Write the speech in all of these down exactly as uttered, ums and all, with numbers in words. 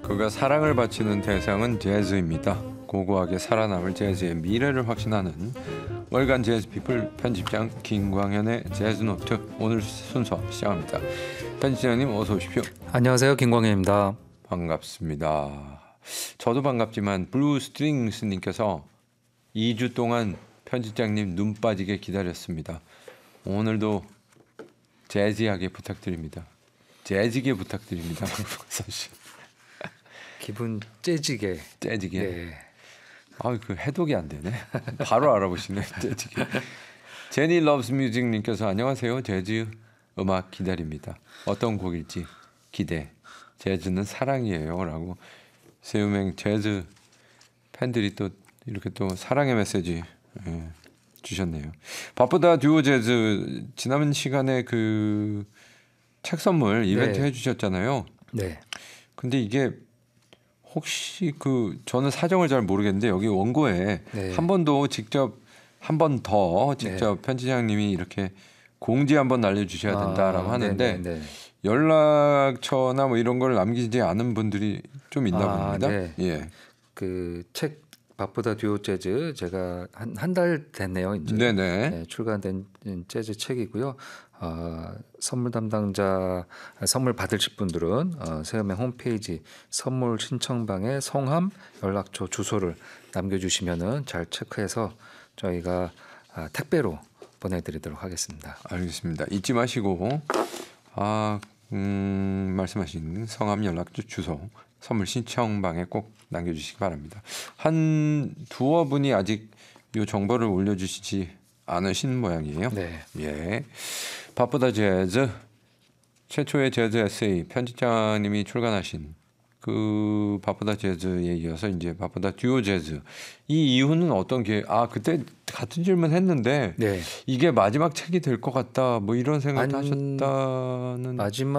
그가 사랑을 바치는 대상은 재즈입니다. 고고하게 살아남을 재즈의 미래를 확신하는 월간 재즈피플 편집장 김광현의 재즈노트, 오늘 순서 시작합니다. 편집장님 어서 오십시오. 안녕하세요, 김광현입니다. 반갑습니다. 저도 반갑지만 블루스트링스님께서 이 주 동안 편집장님 눈 빠지게 기다렸습니다. 오늘도 재즈하게 부탁드립니다. 재즈게 부탁드립니다. 사실 기분 째지게. 재즈게. 네. 아, 그 해독이 안 되네. 바로 알아보시네. 재즈게. 제니 러브스 뮤직님께서 안녕하세요. 재즈 음악 기다립니다. 어떤 곡일지 기대. 재즈는 사랑이에요라고 세우맹 재즈 팬들이 또 이렇게 또 사랑의 메시지 예, 주셨네요. 바쁘다 듀오 재즈 지난 시간에 그 책 선물 이벤트 네. 해주셨잖아요. 네. 근데 이게 혹시 그 저는 사정을 잘 모르겠는데 여기 원고에 네. 한 번도 직접 한 번 더 직접 네. 편집장님이 이렇게 공지 한번 날려주셔야 된다라고 아, 하는데 네네네. 연락처나 뭐 이런 걸 남기지 않은 분들이 좀 있나 아, 봅니다. 네. 예. 그 책 바쁘다 듀오 재즈 제가 한 한 달 됐네요. 이제 네네. 네, 출간된 재즈 책이고요. 어, 선물 담당자 선물 받으실 분들은 어, 세음의 홈페이지 선물 신청방에 성함, 연락처, 주소를 남겨주시면은 잘 체크해서 저희가 아, 택배로 보내드리도록 하겠습니다. 알겠습니다. 잊지 마시고 아, 음, 말씀하신 성함, 연락처, 주소 선물 신청방에 꼭 남겨주시기 바랍니다. 한 두어 분이 아직 이 정보를 올려주시지 않으신 모양이에요. 네. 예. 바쁘다 재즈 최초의 재즈 에세이 편집장님이 출간하신 그 바쁘다 재즈에 이어서 이제 바쁘다 듀오 재즈 이 이후는 어떤 게 아 그때 같은 질문 했는데 네. 이게 마지막 책이 될 것 같다 뭐 이런 생각도 안- 하셨다는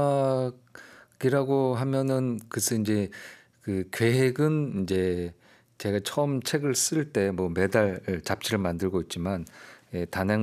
마지막이라고 하면은 글쎄 이제 그 계획은 이제 제가 처음 책을 쓸 때 뭐 매달 잡지를 만들고 있지만 예, 단행